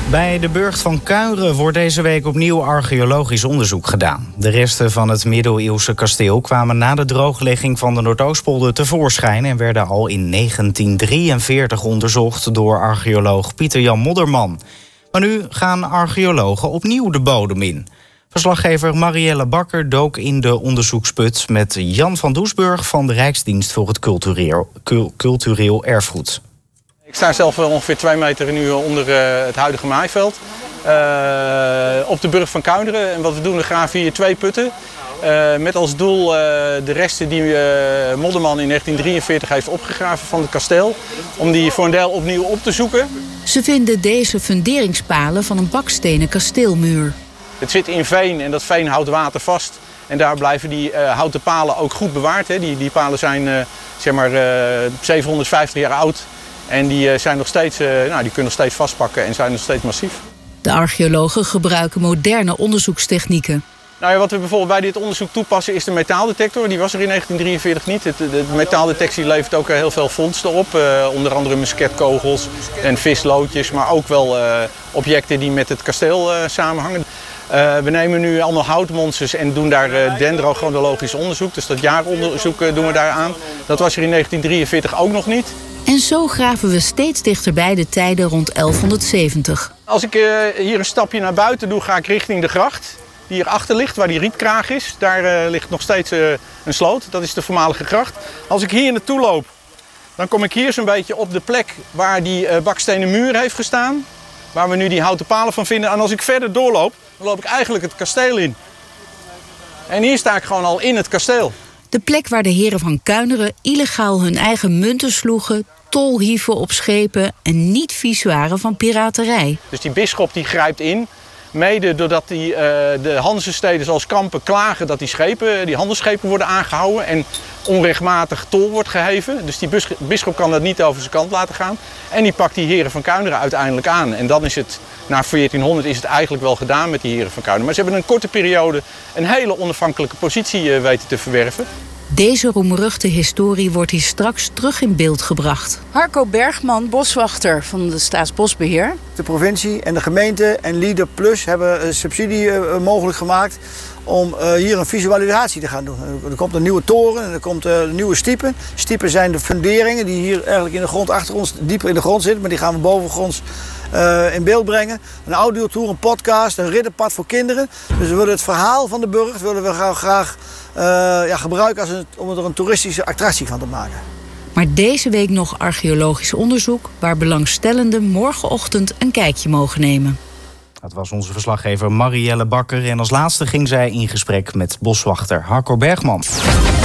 Bij de burcht van Kuinre wordt deze week opnieuw archeologisch onderzoek gedaan. De resten van het middeleeuwse kasteel kwamen na de drooglegging van de Noordoostpolder tevoorschijn en werden al in 1943 onderzocht door archeoloog Pieter-Jan Modderman. Maar nu gaan archeologen opnieuw de bodem in. Verslaggever Marielle Bakker dook in de onderzoeksput met Jan van Doesburg van de Rijksdienst voor het Cultureel Erfgoed. Ik sta zelf ongeveer 2 meter nu onder het huidige maaiveld op de burcht van Kuinre. En wat we doen, we graven hier 2 putten. Met als doel de resten die Modderman in 1943 heeft opgegraven van het kasteel. Om die voor een deel opnieuw op te zoeken. Ze vinden deze funderingspalen van een bakstenen kasteelmuur. Het zit in veen en dat veen houdt water vast. En daar blijven die houten palen ook goed bewaard. Hè. Die palen zijn 750 jaar oud. En die zijn nog steeds, die kunnen nog steeds vastpakken en zijn nog steeds massief. De archeologen gebruiken moderne onderzoekstechnieken. Nou ja, wat we bijvoorbeeld bij dit onderzoek toepassen is de metaaldetector. Die was er in 1943 niet. De metaaldetectie levert ook heel veel vondsten op. Onder andere musketkogels en visloodjes, maar ook wel objecten die met het kasteel samenhangen. We nemen nu allemaal houtmonsters en doen daar dendrochronologisch onderzoek. Dus dat jaaronderzoek doen we daar aan. Dat was er in 1943 ook nog niet. En zo graven we steeds dichterbij de tijden rond 1170. Als ik hier een stapje naar buiten doe, ga ik richting de gracht. Die hierachter ligt, waar die rietkraag is. Daar ligt nog steeds een sloot. Dat is de voormalige gracht. Als ik hier naartoe loop, dan kom ik hier zo'n beetje op de plek waar die bakstenen muur heeft gestaan. Waar we nu die houten palen van vinden. En als ik verder doorloop, dan loop ik eigenlijk het kasteel in. En hier sta ik gewoon al in het kasteel. De plek waar de heren van Kuinre illegaal hun eigen munten sloegen, tol hieven op schepen en niet vies waren van piraterij. Dus die bisschop die grijpt in, mede doordat de Hanzesteden zoals Kampen klagen dat die handelsschepen worden aangehouden en onrechtmatig tol wordt geheven. Dus die bisschop kan dat niet over zijn kant laten gaan. En die pakt die heren van Kuinre uiteindelijk aan. En dan is het, na 1400 is het eigenlijk wel gedaan met die heren van Kuinre. Maar ze hebben in een korte periode een hele onafhankelijke positie weten te verwerven. Deze roemruchte historie wordt hier straks terug in beeld gebracht. Harco Bergman, boswachter van de Staatsbosbeheer. De provincie en de gemeente en Leader Plus hebben een subsidie mogelijk gemaakt om hier een visualisatie te gaan doen. Er komt een nieuwe toren en er komt nieuwe stiepen. Stiepen zijn de funderingen die hier eigenlijk in de grond achter ons dieper in de grond zitten, maar die gaan we bovengronds in beeld brengen. Een audiotour, een podcast, een ridderpad voor kinderen. Dus we willen het verhaal van de burcht graag gebruiken om er een toeristische attractie van te maken. Maar deze week nog archeologisch onderzoek waar belangstellenden morgenochtend een kijkje mogen nemen. Dat was onze verslaggever Marielle Bakker en als laatste ging zij in gesprek met boswachter Harco Bergman.